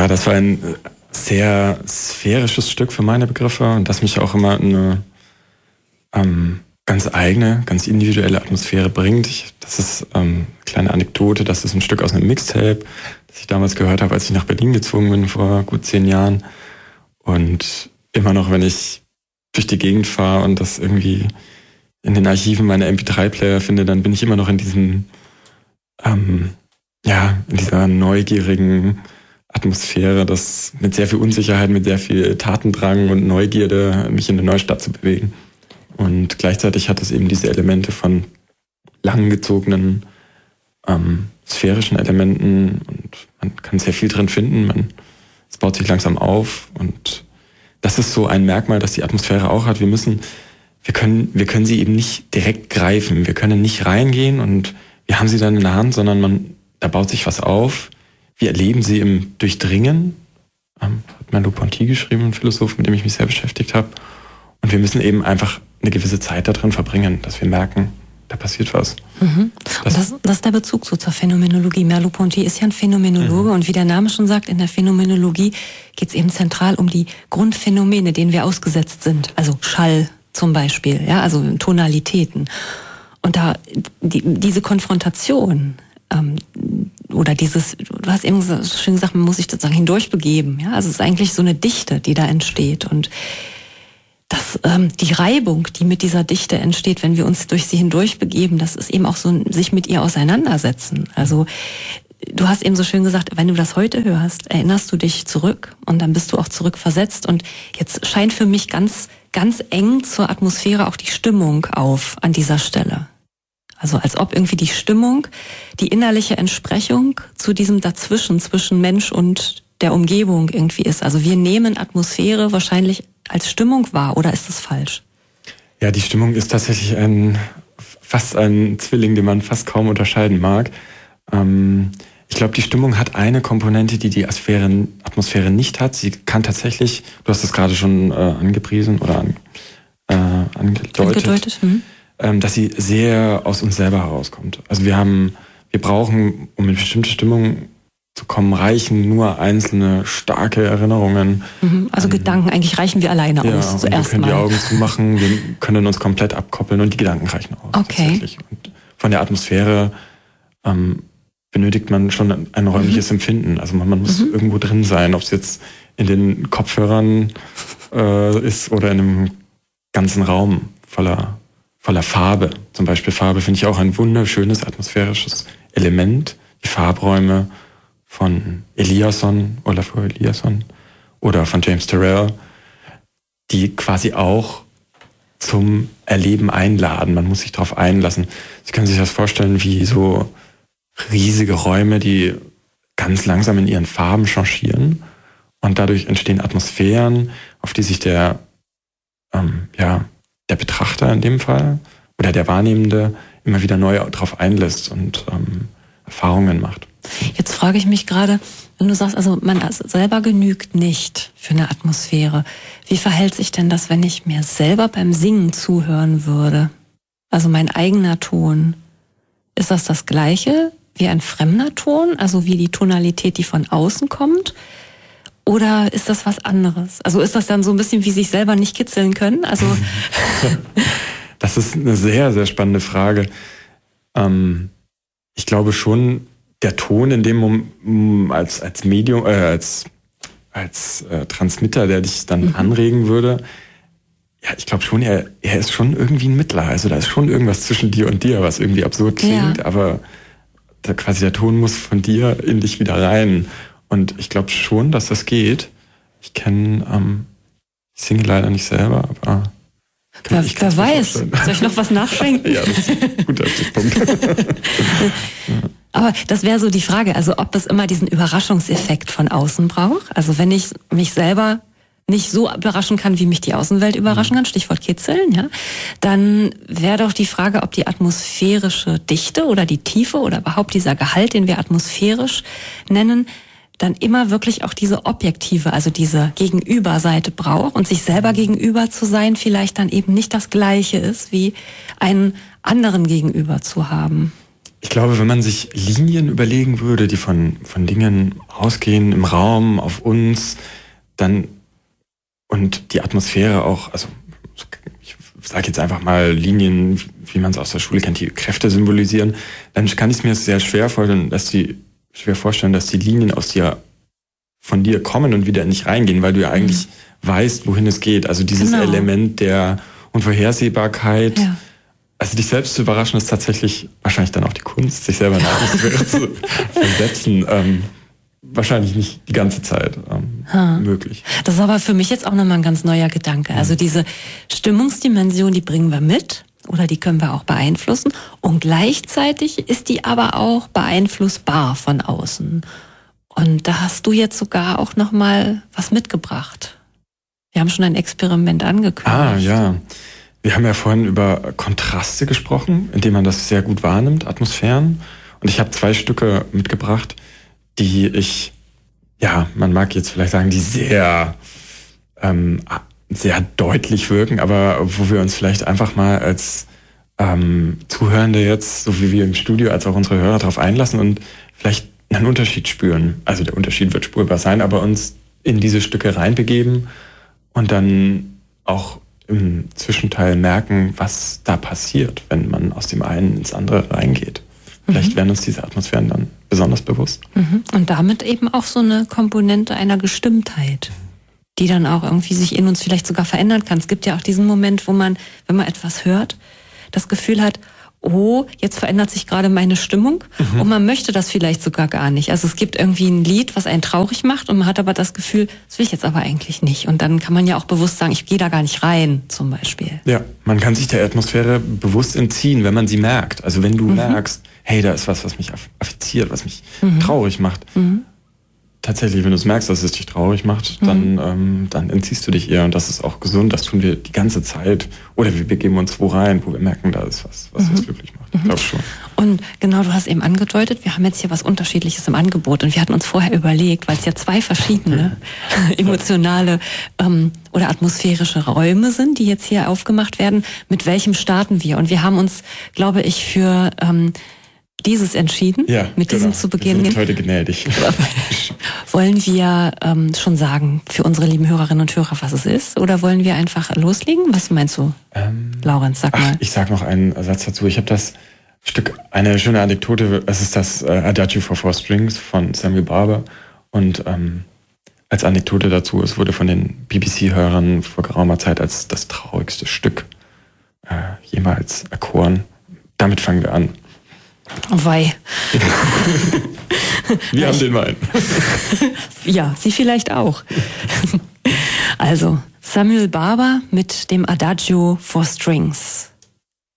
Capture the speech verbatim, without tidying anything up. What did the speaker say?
Ja, das war ein sehr sphärisches Stück für meine Begriffe und das mich auch immer in eine ähm, ganz eigene, ganz individuelle Atmosphäre bringt. Ich, das ist ähm, eine kleine Anekdote, das ist ein Stück aus einem Mixtape, das ich damals gehört habe, als ich nach Berlin gezogen bin vor gut zehn Jahren. Und immer noch, wenn ich durch die Gegend fahre und das irgendwie in den Archiven meiner M P drei Player finde, dann bin ich immer noch in diesem, ähm, ja, in dieser neugierigen Atmosphäre, das mit sehr viel Unsicherheit, mit sehr viel Tatendrang und Neugierde, mich in eine neue Stadt zu bewegen. Und gleichzeitig hat es eben diese Elemente von langgezogenen, ähm, sphärischen Elementen und man kann sehr viel drin finden. Man, es baut sich langsam auf und das ist so ein Merkmal, das die Atmosphäre auch hat. Wir müssen, wir können, wir können sie eben nicht direkt greifen. Wir können nicht reingehen und wir haben sie dann in der Hand, sondern man, da baut sich was auf. Wir erleben sie im Durchdringen. Ähm, hat Merleau-Ponty geschrieben, ein Philosoph, mit dem ich mich sehr beschäftigt habe. Und wir müssen eben einfach eine gewisse Zeit da drin verbringen, dass wir merken, da passiert was. Mhm. Das, das, das ist der Bezug so zur Phänomenologie. Merleau-Ponty ist ja ein Phänomenologe mhm. und wie der Name schon sagt, in der Phänomenologie geht es eben zentral um die Grundphänomene, denen wir ausgesetzt sind. Also Schall zum Beispiel, ja, also Tonalitäten. Und da die, diese Konfrontation ähm, oder dieses, du hast eben so schön gesagt, man muss sich sozusagen hindurchbegeben. Ja? Also es ist eigentlich so eine Dichte, die da entsteht und das, ähm, die Reibung, die mit dieser Dichte entsteht, wenn wir uns durch sie hindurch begeben, das ist eben auch so ein sich mit ihr auseinandersetzen. Also du hast eben so schön gesagt, wenn du das heute hörst, erinnerst du dich zurück und dann bist du auch zurückversetzt. Und jetzt scheint für mich ganz, ganz eng zur Atmosphäre auch die Stimmung auf an dieser Stelle. Also als ob irgendwie die Stimmung, die innerliche Entsprechung zu diesem Dazwischen, zwischen Mensch und der Umgebung irgendwie ist. Also wir nehmen Atmosphäre wahrscheinlich als Stimmung wahr, oder ist das falsch? Ja, die Stimmung ist tatsächlich ein, fast ein Zwilling, den man fast kaum unterscheiden mag. Ähm, ich glaube, die Stimmung hat eine Komponente, die die Atmosphäre, Atmosphäre nicht hat. Sie kann tatsächlich, du hast es gerade schon äh, angepriesen oder an, äh, angedeutet, angedeutet, hm. ähm, dass sie sehr aus uns selber herauskommt. Also wir haben, wir brauchen, um eine bestimmte Stimmung zu kommen, reichen nur einzelne starke Erinnerungen. Mhm, also an, Gedanken, eigentlich reichen wir alleine ja, aus. Wir können mal. die Augen zumachen, wir können uns komplett abkoppeln und die Gedanken reichen aus. Okay. Tatsächlich. Und von der Atmosphäre ähm, benötigt man schon ein räumliches mhm. Empfinden. Also man, man muss mhm. irgendwo drin sein, ob es jetzt in den Kopfhörern äh, ist oder in einem ganzen Raum voller, voller Farbe. Zum Beispiel Farbe finde ich auch ein wunderschönes atmosphärisches Element. Die Farbräume von Eliasson, Olafur Eliasson oder von James Turrell, die quasi auch zum Erleben einladen. Man muss sich darauf einlassen. Sie können sich das vorstellen wie so riesige Räume, die ganz langsam in ihren Farben changieren und dadurch entstehen Atmosphären, auf die sich der, ähm, ja, der Betrachter in dem Fall oder der Wahrnehmende immer wieder neu darauf einlässt und ähm, Erfahrungen macht. Jetzt frage ich mich gerade, wenn du sagst, also man selber genügt nicht für eine Atmosphäre. Wie verhält sich denn das, wenn ich mir selber beim Singen zuhören würde? Also mein eigener Ton. Ist das das Gleiche wie ein fremder Ton? Also wie die Tonalität, die von außen kommt? Oder ist das was anderes? Also ist das dann so ein bisschen wie sich selber nicht kitzeln können? Also das ist eine sehr, sehr spannende Frage. Ähm, ich glaube schon, der Ton in dem Moment als, als Medium, äh, als, als äh, Transmitter, der dich dann mhm. anregen würde, ja, ich glaube schon, er, er ist schon irgendwie ein Mittler. Also da ist schon irgendwas zwischen dir und dir, was irgendwie absurd klingt, ja. aber da quasi der Ton muss von dir in dich wieder rein. Und ich glaube schon, dass das geht. Ich kenne, ähm, ich singe leider nicht selber, aber wer, ich wer weiß, soll ich noch was nachschenken? Ja, das ist ein guter Stichpunkt. ja. Aber das wäre so die Frage, also ob es immer diesen Überraschungseffekt von außen braucht. Also wenn ich mich selber nicht so überraschen kann, wie mich die Außenwelt überraschen kann, Stichwort Kitzeln, ja, dann wäre doch die Frage, ob die atmosphärische Dichte oder die Tiefe oder überhaupt dieser Gehalt, den wir atmosphärisch nennen, dann immer wirklich auch diese objektive, also diese Gegenüberseite braucht und sich selber gegenüber zu sein vielleicht dann eben nicht das Gleiche ist, wie einen anderen gegenüber zu haben. Ich glaube, wenn man sich Linien überlegen würde, die von, von Dingen ausgehen, im Raum, auf uns, dann und die Atmosphäre auch, also ich sage jetzt einfach mal Linien, wie man es aus der Schule kennt, die Kräfte symbolisieren, dann kann ich mir sehr schwer vorstellen, dass die schwer vorstellen, dass die Linien aus dir von dir kommen und wieder nicht reingehen, weil du ja eigentlich mhm. weißt, wohin es geht. Also dieses genau. Element der Unvorhersehbarkeit. Ja. Also dich selbst zu überraschen, ist tatsächlich wahrscheinlich dann auch die Kunst, sich selber in eine Atmosphäre zu versetzen. Ähm, wahrscheinlich nicht die ganze Zeit ähm, möglich. Das ist aber für mich jetzt auch nochmal ein ganz neuer Gedanke. Mhm. Also diese Stimmungsdimension, die bringen wir mit oder die können wir auch beeinflussen. Und gleichzeitig ist die aber auch beeinflussbar von außen. Und da hast du jetzt sogar auch nochmal was mitgebracht. Wir haben schon ein Experiment angekündigt. Ah, ja. Wir haben ja vorhin über Kontraste gesprochen, indem man das sehr gut wahrnimmt, Atmosphären. Und ich habe zwei Stücke mitgebracht, die ich, ja, man mag jetzt vielleicht sagen, die sehr, ähm, sehr deutlich wirken, aber wo wir uns vielleicht einfach mal als ähm, Zuhörende jetzt, so wie wir im Studio, als auch unsere Hörer darauf einlassen und vielleicht einen Unterschied spüren. Also der Unterschied wird spürbar sein, aber uns in diese Stücke reinbegeben und dann auch im Zwischenteil merken, was da passiert, wenn man aus dem einen ins andere reingeht. Vielleicht mhm. werden uns diese Atmosphären dann besonders bewusst. Mhm. Und damit eben auch so eine Komponente einer Gestimmtheit, die dann auch irgendwie sich in uns vielleicht sogar verändern kann. Es gibt ja auch diesen Moment, wo man, wenn man etwas hört, das Gefühl hat, oh, jetzt verändert sich gerade meine Stimmung mhm. und man möchte das vielleicht sogar gar nicht. Also es gibt irgendwie ein Lied, was einen traurig macht und man hat aber das Gefühl, das will ich jetzt aber eigentlich nicht. Und dann kann man ja auch bewusst sagen, ich gehe da gar nicht rein, zum Beispiel. Ja, man kann sich der Atmosphäre bewusst entziehen, wenn man sie merkt. Also wenn du mhm. merkst, hey, da ist was, was mich affiziert, was mich mhm. traurig macht. Mhm. Tatsächlich, wenn du es merkst, dass es dich traurig macht, mhm. dann, ähm, dann entziehst du dich eher. Und das ist auch gesund, das tun wir die ganze Zeit. Oder wir begeben uns wo rein, wo wir merken, da ist was, was mhm. uns glücklich macht. Ich glaube schon. Und genau, du hast eben angedeutet, wir haben jetzt hier was Unterschiedliches im Angebot. Und wir hatten uns vorher überlegt, weil es ja zwei verschiedene emotionale ähm, oder atmosphärische Räume sind, die jetzt hier aufgemacht werden. Mit welchem starten wir? Und wir haben uns, glaube ich, für ähm, dieses entschieden, ja, mit genau. diesem zu beginnen. Wir sind heute gnädig. Wollen wir ähm, schon sagen für unsere lieben Hörerinnen und Hörer, was es ist? Oder wollen wir einfach loslegen? Was meinst du, ähm, Laurenz? Sag ach, mal. Ich sag noch einen Satz dazu. Ich habe das Stück, eine schöne Anekdote, es ist das äh, Adagio for Four Strings von Samuel Barber. Und ähm, als Anekdote dazu, es wurde von den B B C-Hörern vor geraumer Zeit als das traurigste Stück äh, jemals erkoren. Damit fangen wir an. Oh wei. Wir haben den Wein. Ja, Sie vielleicht auch. Also, Samuel Barber mit dem Adagio for Strings.